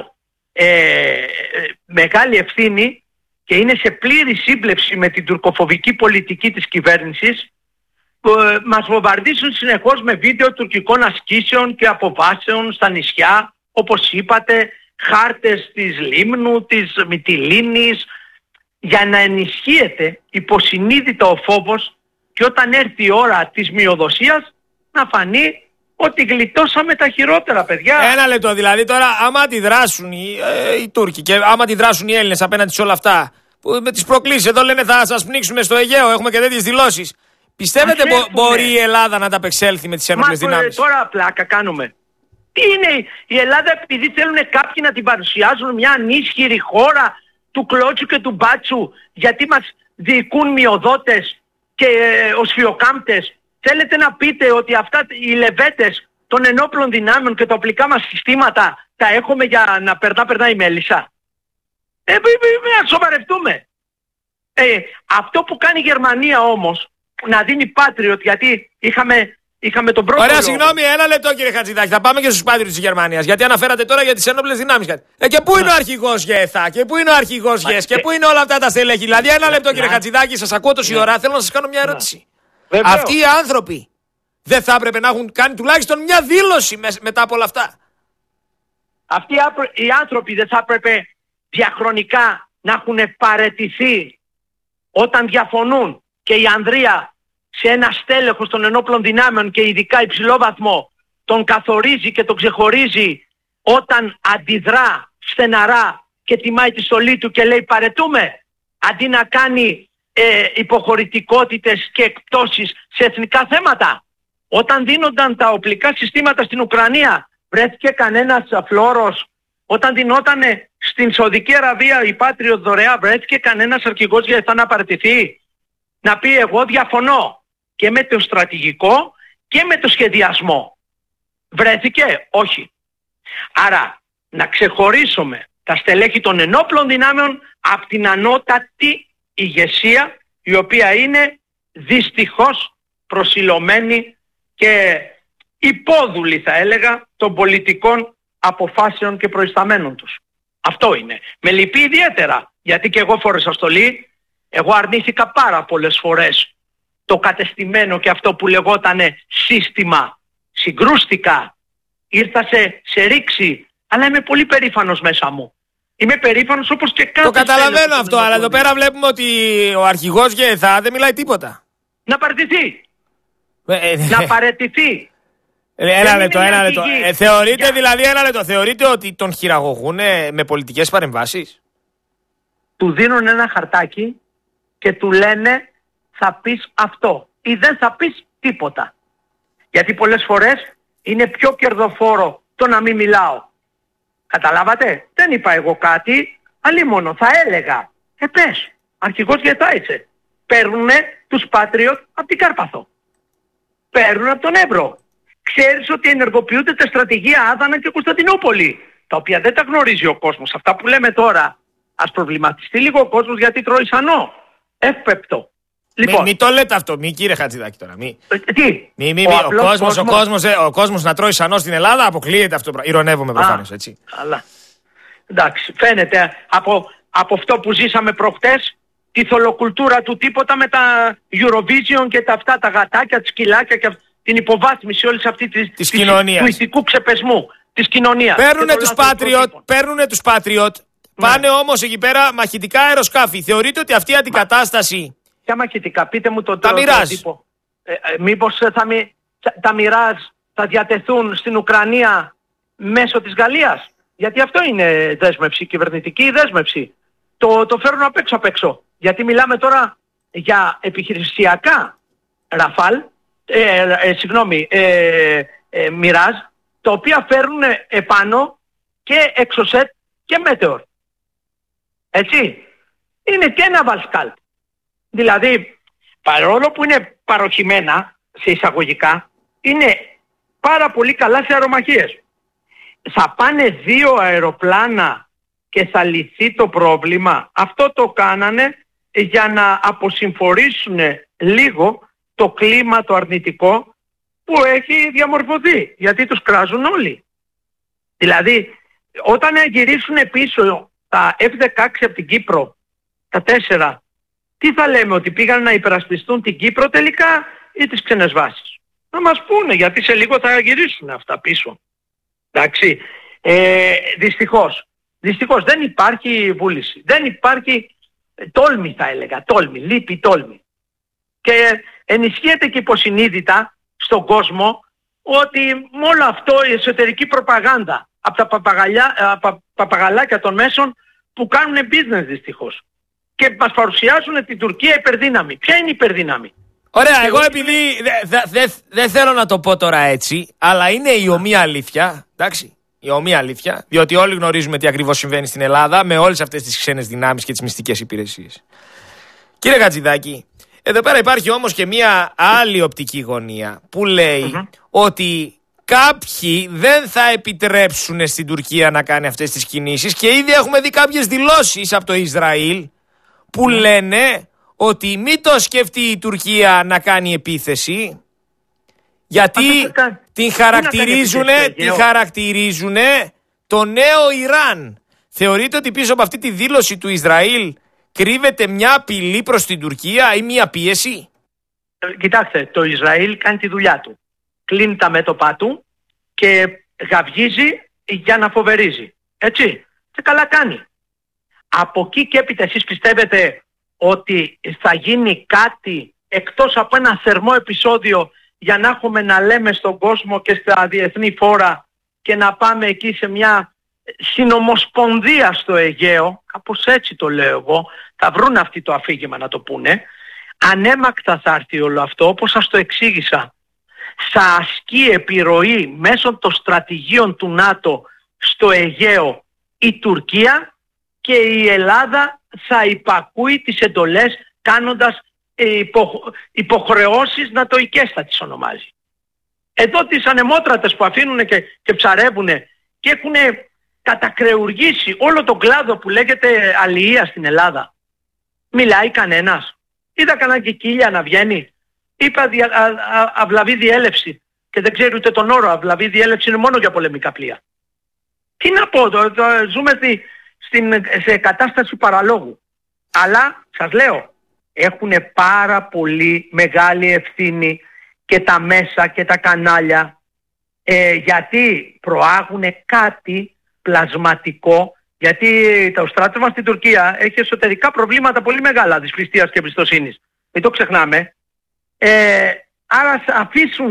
μεγάλη ευθύνη και είναι σε πλήρη σύμπλευση με την τουρκοφοβική πολιτική της κυβέρνησης, που μας βομβαρδίζουν συνεχώς με βίντεο τουρκικών ασκήσεων και αποβάσεων στα νησιά, όπως είπατε, χάρτες της Λίμνου, της Μυτιλήνης, για να ενισχύεται υποσυνείδητα ο φόβος και όταν έρθει η ώρα της μειοδοσίας να φανεί ότι γλιτώσαμε τα χειρότερα, παιδιά. Ένα λεπτό δηλαδή τώρα, άμα αντιδράσουν οι Τούρκοι και άμα αντιδράσουν οι Έλληνες απέναντι σε όλα αυτά, που με τις προκλήσεις εδώ λένε θα σας πνίξουμε στο Αιγαίο, έχουμε και τέτοιες δηλώσεις. Πιστεύετε μπορεί η Ελλάδα να ανταπεξέλθει με τις ένοπλες δυνάμεις? Τώρα πλάκα κάνουμε. Τι είναι η Ελλάδα, επειδή θέλουν κάποιοι να την παρουσιάζουν μια ανίσχυρη χώρα του κλώτσου και του μπάτσου, γιατί μας διοικούν μειοδότες και οσφιοκάμπτες? Θέλετε να πείτε ότι αυτά οι λεβέντες των ενόπλων δυνάμεων και τα οπλικά μας συστήματα τα έχουμε για να περνάει η μέλισσα? Να σοβαρευτούμε. Αυτό που κάνει η Γερμανία όμως, να δίνει Patriot, γιατί είχαμε τον πρώτο. Ωραία, συγγνώμη, ένα λεπτό κύριε Χατζηδάκη. Θα πάμε και στους Patriot της Γερμανίας. Γιατί αναφέρατε τώρα για τις ένοπλες δυνάμεις. Και πού είναι ο αρχηγός ΓΕΘΑ, και πού είναι ο αρχηγός ΓΕΣ, και πού είναι όλα αυτά τα στελέχη? Δηλαδή, ένα λεπτό κύριε Χατζηδάκη, σας ακούω τόση ώρα. Θέλω να σας κάνω μια ερώτηση. Αυτοί οι άνθρωποι δεν θα έπρεπε να έχουν κάνει τουλάχιστον μια δήλωση μετά από όλα αυτά? Αυτοί οι άνθρωποι δεν θα έπρεπε διαχρονικά να έχουν παραιτηθεί όταν διαφωνούν και η Ανδρεία σε ένα στέλεχος των ενόπλων δυνάμεων και ειδικά υψηλό βαθμό τον καθορίζει και τον ξεχωρίζει όταν αντιδρά στεναρά και τιμάει τη στολή του και λέει παρετούμε, αντί να κάνει υποχωρητικότητες και εκπτώσεις σε εθνικά θέματα? Όταν δίνονταν τα οπλικά συστήματα στην Ουκρανία, βρέθηκε κανένας φλόρος? Όταν δινότανε στην Σαουδική Αραβία η Patriot δωρεά, βρέθηκε κανένας αρχηγός για να παραιτηθεί? Να πει εγώ διαφωνώ και με το στρατηγικό και με το σχεδιασμό? Βρέθηκε? Όχι. Άρα να ξεχωρίσουμε τα στελέχη των ενόπλων δυνάμεων από την ανώτατη ηγεσία, η οποία είναι δυστυχώς προσιλωμένη και υπόδουλη, θα έλεγα, των πολιτικών αποφάσεων και προϊσταμένων τους. Αυτό είναι. Με λυπεί ιδιαίτερα, γιατί και εγώ φόρεσα στολή. Εγώ αρνήθηκα πάρα πολλές φορές το κατεστημένο και αυτό που λεγότανε σύστημα. Συγκρούστηκα, ήρθα σε ρήξη, αλλά είμαι πολύ περήφανος μέσα μου. Είμαι περήφανος όπως και κάθε. Το καταλαβαίνω αυτό, αλλά εδώ πέρα βλέπουμε ότι ο αρχηγός ΓΕΘΑ δεν μιλάει τίποτα. Να παραιτηθεί. Να παραιτηθεί. Ένα λεπτό. Θεωρείτε δηλαδή, θεωρείτε ότι τον χειραγωγούν με πολιτικές παρεμβάσεις? Του δίνουν ένα χαρτάκι και του λένε θα πεις αυτό ή δεν θα πεις τίποτα. Γιατί πολλές φορές είναι πιο κερδοφόρο το να μην μιλάω. Καταλάβατε? Δεν είπα εγώ κάτι, αλλήμονο θα έλεγα. Πες, αρχηγός ΓΕΘΑ είσαι. Παίρνουνε τους Patriot από την Κάρπαθο. Παίρνουν από τον Εύρο. Ξέρεις ότι ενεργοποιούνται τα στρατηγία Άδανα και Κωνσταντινούπολη, τα οποία δεν τα γνωρίζει ο κόσμος. Αυτά που λέμε τώρα, ας προβληματιστεί λίγο ο κόσμος γιατί τρώει σανό. Εύπεπτο. Λοιπόν, μην το λέτε αυτό, κύριε Χατζηδάκη τώρα. Τι? Ο κόσμος να τρώει σανό στην Ελλάδα αποκλείεται αυτό. Ηρωνεύομαι προφανώς, έτσι. Αλλά, εντάξει, φαίνεται από αυτό που ζήσαμε προχτές, τη θολοκουλτούρα του τίποτα με τα Eurovision και τα γατάκια, τα σκυλάκια και την υποβάθμιση όλης αυτή της κοινωνίας, του ηθικού ξεπεσμού της κοινωνίας. Παίρνουνε τους Patriot, πάνε όμως εκεί πέρα μαχητικά αεροσκάφη. Θεωρείτε ότι αυτή η αντικατάσταση... Ποια μαχητικά, πείτε μου τα μοιράζει. Μήπως τα Μιράζ θα διατεθούν στην Ουκρανία μέσω της Γαλλίας? Γιατί αυτό είναι δέσμευση, κυβερνητική δέσμευση. Το φέρουν απ' έξω. Γιατί μιλάμε τώρα για επιχειρησιακά Ραφάλ, Μιράζ, τα οποία φέρουν επάνω και Εξοσέτ και Μέτεορ. Έτσι. Είναι και ένα Βαλσκάλ. Δηλαδή, παρόλο που είναι παροχημένα σε εισαγωγικά, είναι πάρα πολύ καλά σε αερομαχίες. Θα πάνε 2 αεροπλάνα και θα λυθεί το πρόβλημα. Αυτό το κάνανε για να αποσυμφορήσουν λίγο το κλίμα το αρνητικό που έχει διαμορφωθεί. Γιατί τους κράζουν όλοι. Δηλαδή, όταν γυρίσουν πίσω τα F-16 από την Κύπρο, τα 4, τι θα λέμε, ότι πήγαν να υπερασπιστούν την Κύπρο τελικά ή τις ξένες βάσεις? Να μας πούνε, γιατί σε λίγο θα γυρίσουν αυτά πίσω. Εντάξει. Δυστυχώς δεν υπάρχει βούληση. Δεν υπάρχει τόλμη, θα έλεγα. Λείπει τόλμη. Και ενισχύεται και υποσυνείδητα στον κόσμο ότι με όλο αυτό η εσωτερική προπαγάνδα από τα παπαγαλάκια των μέσων που κάνουν business δυστυχώς. Και μας παρουσιάζουν την Τουρκία υπερδύναμη. Ποια είναι η υπερδύναμη? Ωραία, εγώ επειδή δεν θέλω να το πω τώρα έτσι, αλλά είναι η ομοία αλήθεια, εντάξει, η ομοία αλήθεια, διότι όλοι γνωρίζουμε τι ακριβώς συμβαίνει στην Ελλάδα με όλες αυτές τις ξένες δυνάμεις και τις μυστικές υπηρεσίες. Κύριε Χατζηδάκη, εδώ πέρα υπάρχει όμως και μία άλλη οπτική γωνία που λέει ότι κάποιοι δεν θα επιτρέψουν στην Τουρκία να κάνει αυτές τις κινήσεις και ήδη έχουμε δει κάποιες δηλώσεις από το Ισραήλ που λένε ότι μην το σκεφτεί η Τουρκία να κάνει επίθεση, γιατί την χαρακτηρίζουν το νέο Ιράν. Θεωρείτε ότι πίσω από αυτή τη δήλωση του Ισραήλ κρύβεται μια απειλή προς την Τουρκία ή μια πίεση? Κοιτάξτε, το Ισραήλ κάνει τη δουλειά του. Κλείνει τα μέτωπά του και γαυγίζει για να φοβερίζει. Έτσι. Και καλά κάνει. Από εκεί και έπειτα εσείς πιστεύετε ότι θα γίνει κάτι εκτός από ένα θερμό επεισόδιο για να έχουμε να λέμε στον κόσμο και στα διεθνή φόρα και να πάμε εκεί σε μια συνομοσπονδία στο Αιγαίο, κάπως έτσι το λέω εγώ, θα βρουν αυτοί το αφήγημα να το πούνε, ανέμακτα θα έρθει όλο αυτό, όπως σας το εξήγησα, θα ασκεί επιρροή μέσω των στρατηγίων του ΝΑΤΟ στο Αιγαίο η Τουρκία και η Ελλάδα θα υπακούει τις εντολές κάνοντας υποχρεώσεις νατοικές, θα τις ονομάζει. Εδώ τις ανεμότρατες που αφήνουν και ψαρεύουν και έχουν κατακρεουργήσει όλο τον κλάδο που λέγεται αλληλεία στην Ελλάδα. Μιλάει κανένας? Είδα κανένα κικίλια να βγαίνει? Είπα αυλαβή διέλευση και δεν ξέρει ούτε τον όρο. Αυλαβή διέλευση είναι μόνο για πολεμικά πλοία. Τι να πω, ζούμε σε κατάσταση παραλόγου. Αλλά σας λέω, έχουν πάρα πολύ μεγάλη ευθύνη και τα μέσα και τα κανάλια, γιατί προάγουν κάτι πλασματικό, γιατί το στράτευμα στην Τουρκία έχει εσωτερικά προβλήματα πολύ μεγάλα δυσπιστίας και εμπιστοσύνης. Μην το ξεχνάμε. Άρα αφήσουν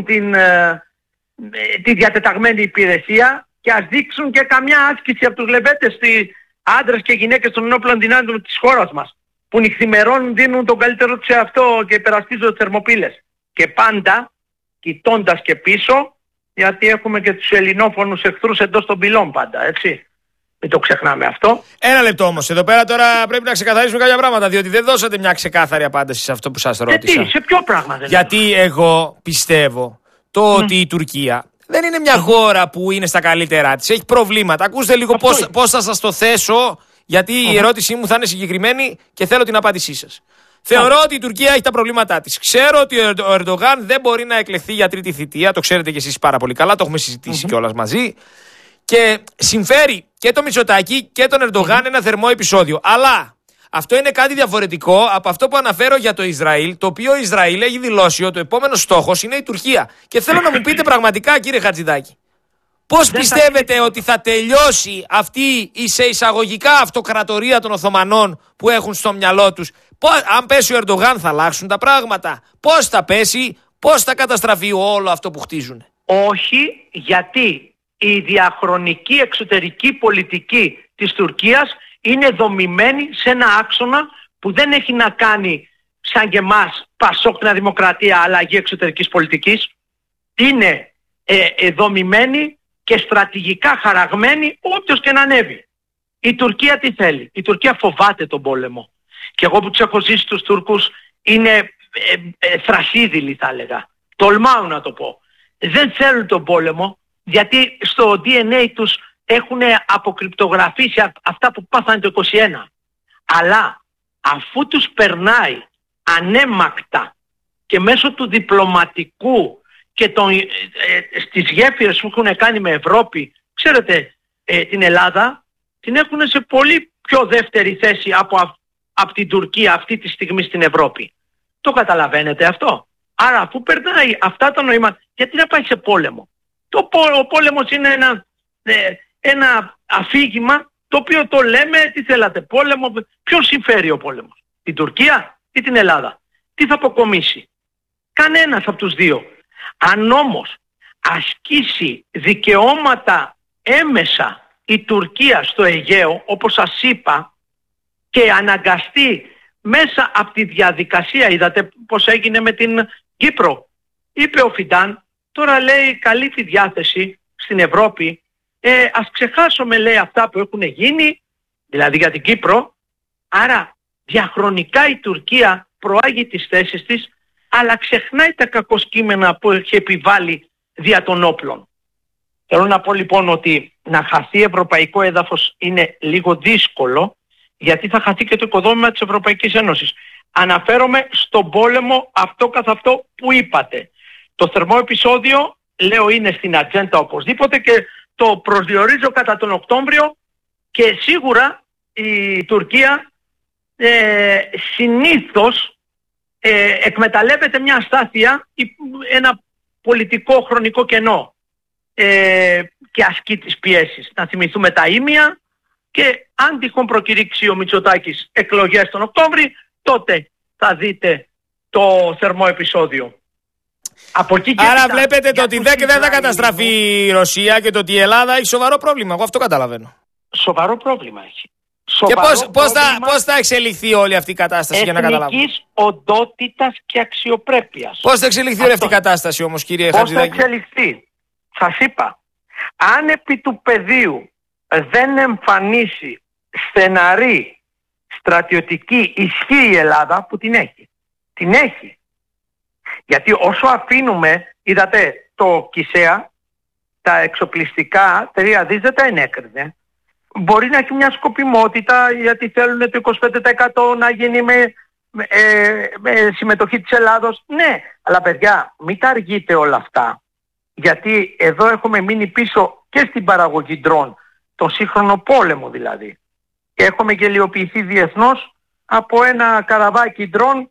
τη διατεταγμένη υπηρεσία και ας δείξουν και καμιά άσκηση από τους λεβέτες, άντρες και γυναίκες των ενόπλων δυνάμεων της χώρας μας, που νυχθημερών δίνουν τον καλύτερο τους εαυτό και υπερασπίζονται θερμοπύλες. Και πάντα κοιτώντας και πίσω, γιατί έχουμε και τους ελληνόφωνους εχθρούς εντός των πυλών πάντα, έτσι. Μην το ξεχνάμε αυτό. Ένα λεπτό όμως. Εδώ πέρα τώρα πρέπει να ξεκαθαρίσουμε κάποια πράγματα, διότι δεν δώσατε μια ξεκάθαρη απάντηση σε αυτό που σας ρώτησα. Σε ποιο πράγμα δεν Γιατί εγώ πιστεύω ότι η Τουρκία δεν είναι μια χώρα που είναι στα καλύτερά της. Έχει προβλήματα. Ακούστε λίγο πώς θα σας το θέσω, γιατί η ερώτησή μου θα είναι συγκεκριμένη και θέλω την απάντησή σας. Θεωρώ ότι η Τουρκία έχει τα προβλήματά της. Ξέρω ότι ο Ερντογάν δεν μπορεί να εκλεχθεί για τρίτη θητεία. Το ξέρετε κι εσείς πάρα πολύ καλά. Το έχουμε συζητήσει κιόλας μαζί. Και συμφέρει και το Μητσοτάκη και τον Ερντογάν ένα θερμό επεισόδιο. Αλλά αυτό είναι κάτι διαφορετικό από αυτό που αναφέρω για το Ισραήλ, το οποίο Ισραήλ έχει δηλώσει ότι ο επόμενος στόχος είναι η Τουρκία. Και θέλω να μου πείτε πραγματικά, κύριε Χατζηδάκη, πώς πιστεύετε ότι θα τελειώσει αυτή η σε εισαγωγικά αυτοκρατορία των Οθωμανών που έχουν στο μυαλό τους? Αν πέσει ο Ερντογάν θα αλλάξουν τα πράγματα? Πώς θα πέσει? Πώς θα καταστραφεί όλο αυτό που χτίζουν? Όχι, γιατί η διαχρονική εξωτερική πολιτική της Τουρκίας είναι δομημένη σε ένα άξονα που δεν έχει να κάνει σαν και εμάς Πασόκ Νέα Δημοκρατία αλλαγή εξωτερικής πολιτικής. Είναι δομημένη και στρατηγικά χαραγμένη όποιος και να ανέβει. Η Τουρκία τι θέλει? Η Τουρκία φοβάται τον πόλεμο. Και εγώ που τους έχω ζήσει τους Τούρκους είναι θρασίδηλοι θα έλεγα. Τολμάω να το πω. Δεν θέλουν τον πόλεμο γιατί στο DNA τους έχουν αποκρυπτογραφήσει αυτά που πάθανε το 21. Αλλά αφού τους περνάει ανέμακτα και μέσω του διπλωματικού και στις γέφυρες που έχουν κάνει με Ευρώπη, ξέρετε την Ελλάδα την έχουν σε πολύ πιο δεύτερη θέση από την Τουρκία αυτή τη στιγμή στην Ευρώπη. Το καταλαβαίνετε αυτό? Άρα αφού περνάει αυτά τα νοήματα, γιατί να πάει σε πόλεμο? Ο πόλεμος είναι ένα αφήγημα το οποίο το λέμε, τι θέλατε, πόλεμο, ποιον συμφέρει ο πόλεμος? Την Τουρκία ή την Ελλάδα? Τι θα αποκομίσει? Κανένας από τους δύο. Αν όμως ασκήσει δικαιώματα έμεσα η Τουρκία στο Αιγαίο, όπως σας είπα, και αναγκαστεί μέσα από τη διαδικασία, είδατε πως έγινε με την Κύπρο. Είπε ο Φιντάν, τώρα λέει καλή τη διάθεση στην Ευρώπη, ας ξεχάσουμε λέει αυτά που έχουν γίνει, δηλαδή για την Κύπρο. Άρα διαχρονικά η Τουρκία προάγει τις θέσεις της, αλλά ξεχνάει τα κακοσκήμενα που έχει επιβάλει δια των όπλων. Θέλω να πω λοιπόν ότι να χαθεί ευρωπαϊκό έδαφος είναι λίγο δύσκολο, γιατί θα χαθεί και το οικοδόμημα της Ευρωπαϊκής Ένωσης. Αναφέρομαι στον πόλεμο αυτό καθ' αυτό που είπατε. Το θερμό επεισόδιο, λέω, είναι στην ατζέντα οπωσδήποτε και το προσδιορίζω κατά τον Οκτώβριο, και σίγουρα η Τουρκία συνήθως εκμεταλλεύεται μια αστάθεια, ένα πολιτικό χρονικό κενό και ασκεί τις πιέσεις. Να θυμηθούμε τα ήμια, και αν τυχόν προκηρύξει ο Μητσοτάκης εκλογές τον Οκτώβρη, τότε θα δείτε το θερμό επεισόδιο. Άρα βλέπετε το ότι δεν θα καταστραφεί η Ρωσία και το ότι η Ελλάδα έχει σοβαρό πρόβλημα. Εγώ αυτό καταλαβαίνω. Σοβαρό πρόβλημα έχει. Και πώς θα εξελιχθεί όλη αυτή η κατάσταση για να καταλάβουμε? Εθνικής οντότητας και αξιοπρέπειας. Πώς θα εξελιχθεί όλη αυτή η κατάσταση όμως, κύριε Χατζηδάκη? Πώς θα εξελιχθεί? Σας είπα, αν επί του πεδίου δεν εμφανίσει στεναρή στρατιωτική ισχύ η Ελλάδα, που την έχει. Την έχει. Γιατί όσο αφήνουμε, είδατε το Κισέα, τα εξοπλιστικά 3 δις δεν τα ενέκρινε. Μπορεί να έχει μια σκοπιμότητα γιατί θέλουν το 25% να γίνει με συμμετοχή της Ελλάδος. Ναι, αλλά παιδιά, μην τα αργείτε όλα αυτά. Γιατί εδώ έχουμε μείνει πίσω και στην παραγωγή ντρόν, το σύγχρονο πόλεμο δηλαδή. Και έχουμε γελιοποιηθεί διεθνώς από ένα καραβάκι ντρόν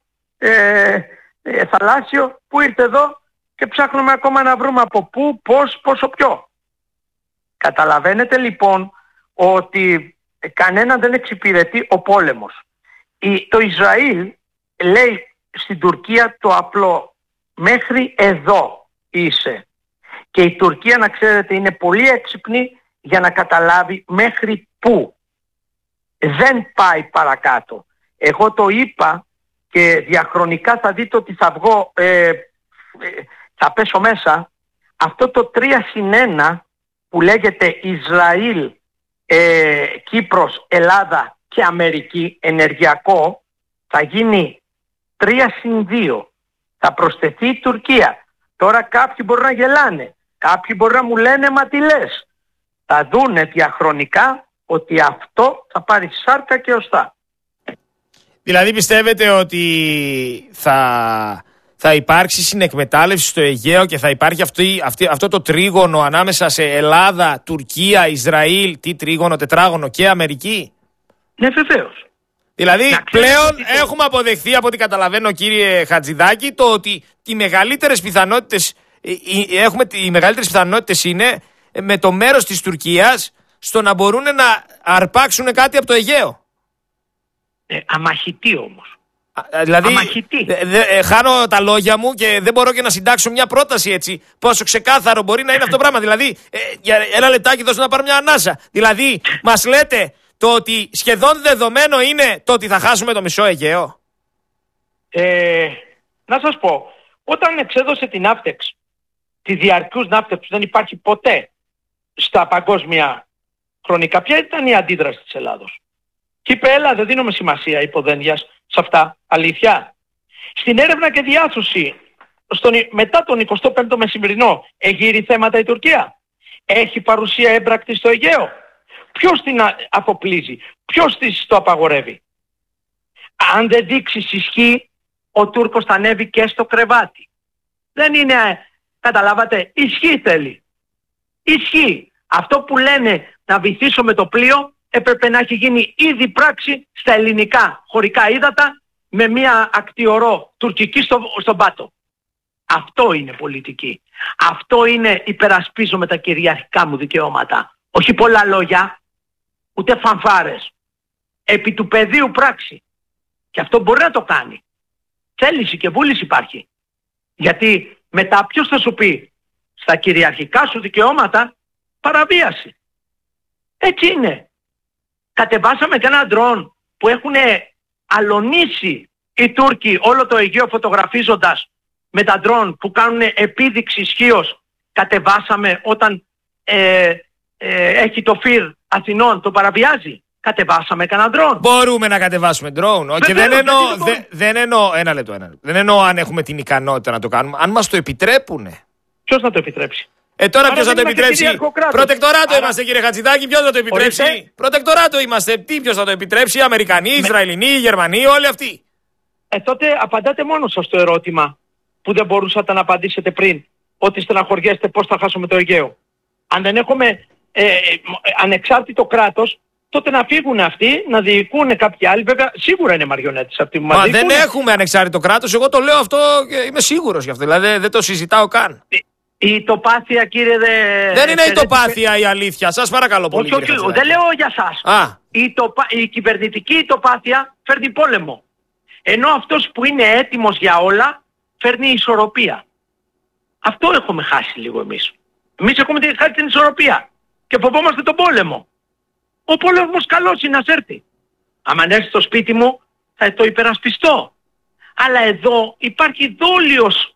θαλάσσιο που ήρθε εδώ και ψάχνουμε ακόμα να βρούμε από πού, πώς, πόσο ποιο. Καταλαβαίνετε λοιπόν ότι κανέναν δεν εξυπηρετεί ο πόλεμος. Το Ισραήλ λέει στην Τουρκία το απλό, μέχρι εδώ είσαι. Και η Τουρκία, να ξέρετε, είναι πολύ έξυπνη για να καταλάβει μέχρι πού. Δεν πάει παρακάτω. Εγώ το είπα και διαχρονικά θα δείτε ότι θα βγω, θα πέσω μέσα. Αυτό το 3+1 που λέγεται Ισραήλ, Κύπρος, Ελλάδα και Αμερική ενεργειακό, θα γίνει 3+2. Θα προσθεθεί η Τουρκία. Τώρα κάποιοι μπορεί να γελάνε, κάποιοι μπορεί να μου λένε μα τι λες. Θα δούνε διαχρονικά ότι αυτό θα πάρει σάρκα και οστά. Δηλαδή πιστεύετε ότι θα υπάρξει συνεκμετάλλευση στο Αιγαίο και θα υπάρχει αυτό το τρίγωνο ανάμεσα σε Ελλάδα, Τουρκία, Ισραήλ, τι τρίγωνο, τετράγωνο και Αμερική? Ναι, βεβαίως. Δηλαδή πλέον έχουμε αποδεχθεί, από ό,τι καταλαβαίνω κύριε Χατζηδάκη, το ότι οι μεγαλύτερες πιθανότητες είναι με το μέρος της Τουρκίας στο να μπορούν να αρπάξουν κάτι από το Αιγαίο. Αμαχητή όμως. Δηλαδή, χάνω τα λόγια μου και δεν μπορώ και να συντάξω μια πρόταση έτσι. Πόσο ξεκάθαρο μπορεί να είναι αυτό το πράγμα. Δηλαδή, για ένα λεπτάκι δώστε να πάρω μια ανάσα. Δηλαδή, μας λέτε το ότι σχεδόν δεδομένο είναι το ότι θα χάσουμε το μισό Αιγαίο. Να σας πω, όταν εξέδωσε την Ναύτεξ, τη διαρκούς Ναύτεξ που δεν υπάρχει ποτέ στα παγκόσμια χρονικά, ποια ήταν η αντίδραση της Ελλάδος? Και είπε, έλα, δεν δίνουμε σημασία υποδένειας σε αυτά, αλήθεια. Στην έρευνα και διάσωση, μετά τον 25ο μεσημερινό, εγείρει θέματα η Τουρκία? Έχει παρουσία έμπρακτη στο Αιγαίο? Ποιος την αφοπλίζει? Ποιος της το απαγορεύει? Αν δεν δείξει ισχύ, ο Τούρκος θα ανέβει και στο κρεβάτι. Δεν είναι, καταλάβατε, ισχύ θέλει. Ισχύ. Αυτό που λένε να βυθίσω με το πλοίο έπρεπε να έχει γίνει ήδη πράξη στα ελληνικά χωρικά ύδατα με μια ακτιορό τουρκική στον πάτο. Αυτό είναι πολιτική. Αυτό είναι υπερασπίζομαι τα κυριαρχικά μου δικαιώματα. Όχι πολλά λόγια, ούτε φανφάρες. Επί του πεδίου πράξη. Και αυτό μπορεί να το κάνει. Θέληση και βούληση υπάρχει. Γιατί μετά ποιος θα σου πει στα κυριαρχικά σου δικαιώματα παραβίαση. Έτσι είναι. Κατεβάσαμε και ένα ντρόν που έχουν αλωνίσει οι Τούρκοι όλο το Αιγαίο φωτογραφίζοντας με τα ντρόν που κάνουν επίδειξη ισχύως. Κατεβάσαμε όταν έχει το ΦΥΡ Αθηνών, το παραβιάζει. Κατεβάσαμε κανένα ντρόν. Μπορούμε να κατεβάσουμε ντρόν. Και δεν εννοώ, ένα λεπτό. Δεν εννοώ αν έχουμε την ικανότητα να το κάνουμε. Αν μας το επιτρέπουνε. Ποιος να το επιτρέψει? Τώρα ποιος θα το επιτρέψει? Προτεκτοράτο είμαστε, κύριε Χατζηδάκη. Ποιος θα το επιτρέψει? Προτεκτοράτο είμαστε. Ποιος θα το επιτρέψει? Αμερικανοί, Ισραηλινοί, Γερμανοί, όλοι αυτοί. Τότε απαντάτε μόνο σας το ερώτημα που δεν μπορούσατε να απαντήσετε πριν. Ότι στεναχωριέστε πώς θα χάσουμε το Αιγαίο. Αν δεν έχουμε ανεξάρτητο κράτος, τότε να φύγουν αυτοί, να διοικούν κάποιοι άλλοι. Βέβαια, σίγουρα είναι μαριονέτες αυτοί που μας διοικούν. Δεν έχουμε ανεξάρτητο κράτος. Εγώ το λέω αυτό και είμαι σίγουρος γι' αυτό. Δηλαδή δεν το συζητάω καν. Η τοπάθεια, κύριε δεν είναι η τοπάθεια η αλήθεια. Σας παρακαλώ πολύ. Όχι, δεν λέω για σας. Η κυβερνητική τοπάθεια φέρνει πόλεμο. Ενώ αυτός που είναι έτοιμος για όλα φέρνει ισορροπία. Αυτό έχουμε χάσει λίγο εμείς. Εμείς έχουμε χάσει την ισορροπία και φοβόμαστε τον πόλεμο. Ο πόλεμος καλός είναι να έρθει. Αν έρθει στο σπίτι μου θα το υπερασπιστώ. Αλλά εδώ υπάρχει δόλιος,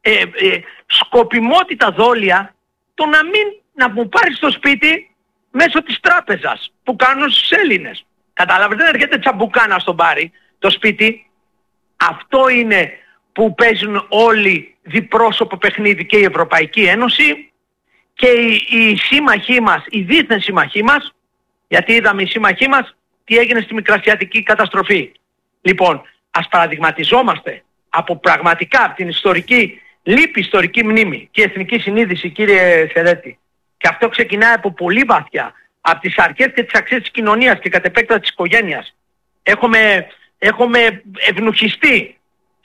σκοπιμότητα δόλια το να μου πάρει στο σπίτι μέσω της τράπεζας που κάνουν στους Έλληνες. Καταλάβετε, δεν έρχεται τσαμπουκάνα στον πάρει το σπίτι. Αυτό είναι που παίζουν όλοι διπρόσωπο παιχνίδι και η Ευρωπαϊκή Ένωση και οι σύμμαχοί μας, οι δίθεν σύμμαχοί μας, γιατί είδαμε οι σύμμαχοί μας τι έγινε στη Μικρασιατική καταστροφή. Λοιπόν, ας παραδειγματιζόμαστε από πραγματικά από την ιστορική μνήμη και εθνική συνείδηση, κύριε Σερέτη. Και αυτό ξεκινάει από πολύ βαθιά, από τις αρχές και τις αξίες της κοινωνίας και κατ' επέκταση της οικογένειας. Έχουμε ευνουχιστεί,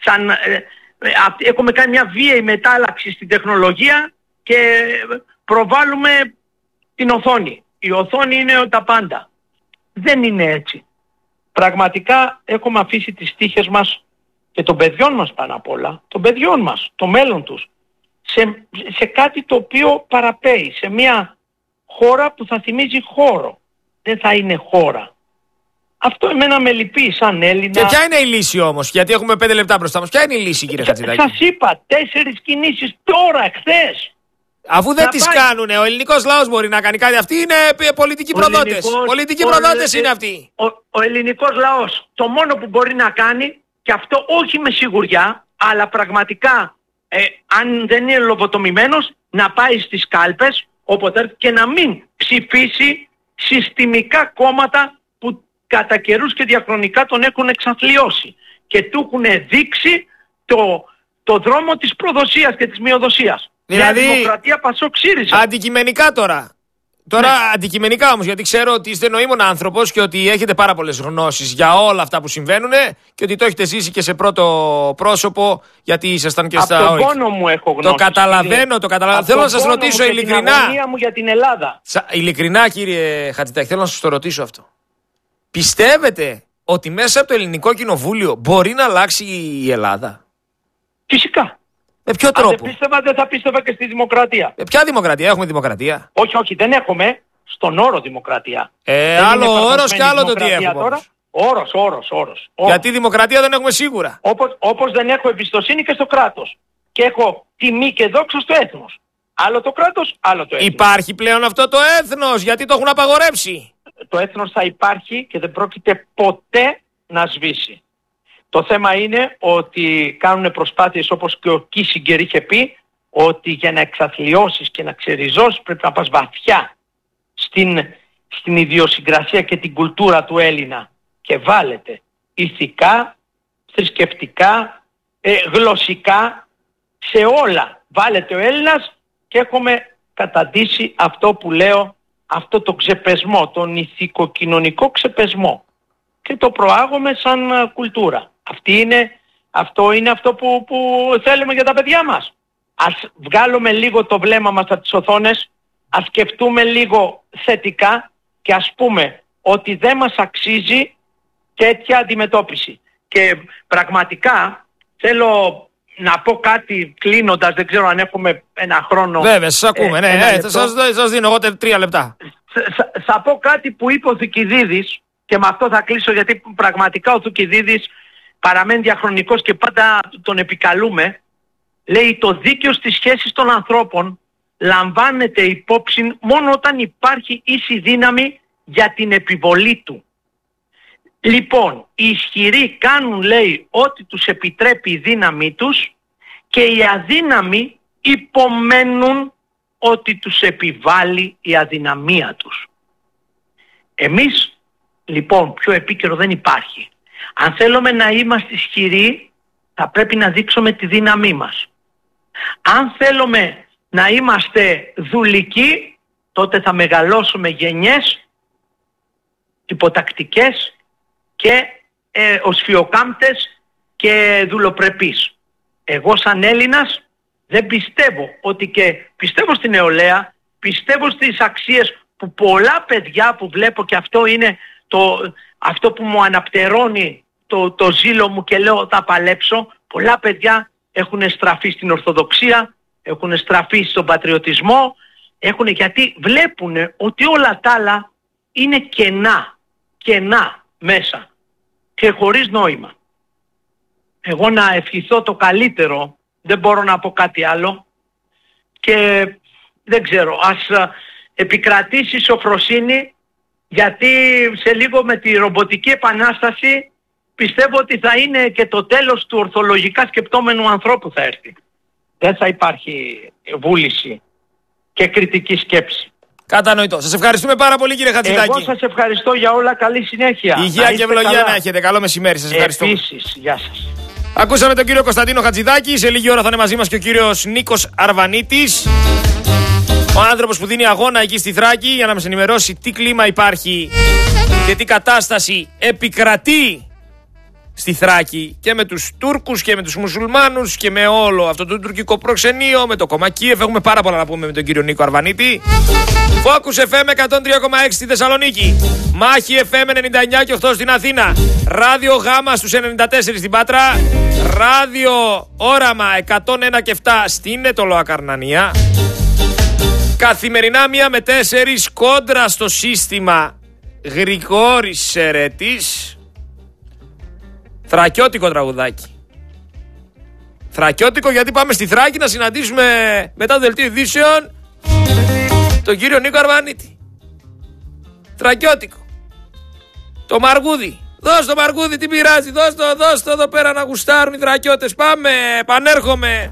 έχουμε κάνει μια βίαιη μετάλλαξη στην τεχνολογία και προβάλλουμε την οθόνη. Η οθόνη είναι τα πάντα. Δεν είναι έτσι. Πραγματικά έχουμε αφήσει τις τύχες μας και των παιδιών μας πάνω απ' όλα, των παιδιών μας, το μέλλον τους, σε κάτι το οποίο παραπέει, σε μια χώρα που θα θυμίζει χώρο. Δεν θα είναι χώρα. Αυτό εμένα με λυπεί σαν Έλληνα. Και ποια είναι η λύση όμως? Γιατί έχουμε 5 λεπτά μπροστά μας. Ποια είναι η λύση, κύριε Χατζηδάκη? Σας είπα 4 κινήσεις τώρα, εχθές. Αφού δεν τις κάνουνε, ο ελληνικός λαός μπορεί να κάνει κάτι. Αυτοί είναι πολιτικοί προδότες. Πολιτικοί προδότες είναι αυτοί. Ο ελληνικός λαός το μόνο που μπορεί να κάνει, και αυτό όχι με σιγουριά, αλλά πραγματικά αν δεν είναι λογοτομημένος, να πάει στις κάλπες όποτε και να μην ψηφίσει συστημικά κόμματα που κατά καιρούς και διαχρονικά τον έχουν εξαθλιώσει και του έχουν δείξει το δρόμο της προδοσίας και της μειοδοσίας. Δηλαδή, Δημοκρατία, Πασόκ, ΣΥΡΙΖΑ. Αντικειμενικά τώρα, αντικειμενικά όμως, γιατί ξέρω ότι είστε νοήμων άνθρωπος και ότι έχετε πάρα πολλές γνώσεις για όλα αυτά που συμβαίνουν και ότι το έχετε ζήσει και σε πρώτο πρόσωπο, γιατί ήσασταν και στα. Από τον πόνο μου έχω γνώσεις. Το καταλαβαίνω. Θέλω να σας ρωτήσω ειλικρινά. Την αγωνία μου για την Ελλάδα. Ειλικρινά, κύριε Χατζηδάκη, θέλω να σας το ρωτήσω αυτό. Πιστεύετε ότι μέσα από το ελληνικό κοινοβούλιο μπορεί να αλλάξει η Ελλάδα? Φυσικά. Με ποιο τρόπο? Αν δεν πίστευα, δεν θα πίστευα και στη δημοκρατία. Ποια δημοκρατία? Έχουμε δημοκρατία? Όχι, δεν έχουμε στον όρο δημοκρατία. Άλλο όρος και άλλο το τι έχουμε. Τώρα. Όρος. Γιατί δημοκρατία δεν έχουμε σίγουρα. Όπως δεν έχω εμπιστοσύνη και στο κράτος. Και έχω τιμή και δόξα στο έθνος. Άλλο το κράτος, άλλο το έθνος. Υπάρχει πλέον αυτό το έθνος? Γιατί το έχουν απαγορεύσει? Το έθνος θα υπάρχει και δεν πρόκειται ποτέ να σβήσει. Το θέμα είναι ότι κάνουν προσπάθειες, όπως και ο Κίσιγκερ είχε πει, ότι για να εξαθλιώσεις και να ξεριζώσεις πρέπει να πας βαθιά στην ιδιοσυγκρασία και την κουλτούρα του Έλληνα. Και βάλετε ηθικά, θρησκευτικά, γλωσσικά, σε όλα. Βάλετε ο Έλληνας και έχουμε καταντήσει αυτό που λέω, αυτό το ξεπεσμό, τον ηθικοκοινωνικό ξεπεσμό. Και το προάγουμε σαν κουλτούρα. Αυτό είναι αυτό που θέλουμε για τα παιδιά μας. Ας βγάλουμε λίγο το βλέμμα μας από τις οθόνες, ας σκεφτούμε λίγο θετικά και ας πούμε ότι δεν μας αξίζει τέτοια αντιμετώπιση. Και πραγματικά θέλω να πω κάτι κλείνοντας, δεν ξέρω αν έχουμε ένα χρόνο. Βέβαια, σας ακούμε, σας δίνω εγώ 3 λεπτά. Θα πω κάτι που είπε ο Θουκυδίδης και με αυτό θα κλείσω, γιατί πραγματικά ο Θουκυδίδης παραμένει διαχρονικός και πάντα τον επικαλούμε. Λέει, το δίκαιο στις σχέσεις των ανθρώπων λαμβάνεται υπόψη μόνο όταν υπάρχει ίση δύναμη για την επιβολή του. Λοιπόν, οι ισχυροί κάνουν, λέει, ό,τι τους επιτρέπει η δύναμή τους και οι αδύναμοι υπομένουν ό,τι τους επιβάλλει η αδυναμία τους. Εμείς, λοιπόν, πιο επίκαιρο δεν υπάρχει. Αν θέλουμε να είμαστε ισχυροί, θα πρέπει να δείξουμε τη δύναμή μας. Αν θέλουμε να είμαστε δουλικοί, τότε θα μεγαλώσουμε γενιές υποτακτικές και οσφιοκάμπτες και δουλοπρεπείς. Εγώ σαν Έλληνας δεν πιστεύω ότι, και πιστεύω στην νεολαία, πιστεύω στις αξίες που πολλά παιδιά που βλέπω, και αυτό είναι αυτό που μου αναπτερώνει το ζήλο μου και λέω θα παλέψω. Πολλά παιδιά έχουν στραφεί στην Ορθοδοξία, έχουν στραφεί στον πατριωτισμό, γιατί βλέπουν ότι όλα τα άλλα είναι κενά μέσα και χωρίς νόημα. Εγώ να ευχηθώ το καλύτερο, δεν μπορώ να πω κάτι άλλο, και δεν ξέρω, ας επικρατήσει σοφροσύνη, γιατί σε λίγο με τη ρομποτική επανάσταση πιστεύω ότι θα είναι και το τέλος του ορθολογικά σκεπτόμενου ανθρώπου θα έρθει. Δεν θα υπάρχει βούληση και κριτική σκέψη. Κατανοητό. Σας ευχαριστούμε πάρα πολύ, κύριε Χατζηδάκη. Εγώ σας ευχαριστώ για όλα. Καλή συνέχεια. Υγεία και ευλογία να έχετε. Καλό μεσημέρι. Σας ευχαριστώ. Επίσης. Γεια σας. Ακούσαμε τον κύριο Κωνσταντίνο Χατζηδάκη. Σε λίγη ώρα θα είναι μαζί μας και ο κύριος Νίκος Αρβανίτης. Ο άνθρωπος που δίνει αγώνα εκεί στη Θράκη για να μας ενημερώσει τι κλίμα υπάρχει και τι κατάσταση επικρατεί στη Θράκη και με τους Τούρκους και με τους Μουσουλμάνους και με όλο αυτό το τουρκικό προξενείο, με το κόμμα Κίεβ. Έχουμε πάρα πολλά να πούμε με τον κύριο Νίκο Αρβανίτη. Focus FM 103,6 στη Θεσσαλονίκη. Μάχη FM 99 και 8 στην Αθήνα. Ράδιο Γάμα στους 94 στην Πάτρα. Ράδιο Όραμα 101 και 7 στην Ετωλοακαρνανία. Καθημερινά 1 με 4 κόντρα στο σύστημα Γρηγόρης Σερέτης. Θρακιώτικο τραγουδάκι. Θρακιώτικο, γιατί πάμε στη Θράκη να συναντήσουμε μετά το δελτίο ειδήσεων τον κύριο Νίκο Αρβανίτη. Θρακιώτικο. Το Μαργούδι. Δώσ' το Μαργούδι, τι πειράζει. Δώσ' το εδώ πέρα να γουστάρουν οι Θρακιώτες. Πάμε, επανέρχομαι.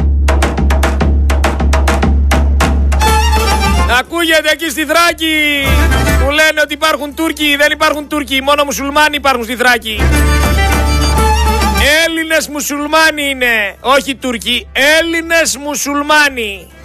Ακούγεται εκεί στη Θράκη που λένε ότι υπάρχουν Τούρκοι. Δεν υπάρχουν Τούρκοι, μόνο μουσουλμάνοι υπάρχουν στη Θράκη. Έλληνες μουσουλμάνοι είναι, όχι Τούρκοι, Έλληνες μουσουλμάνοι.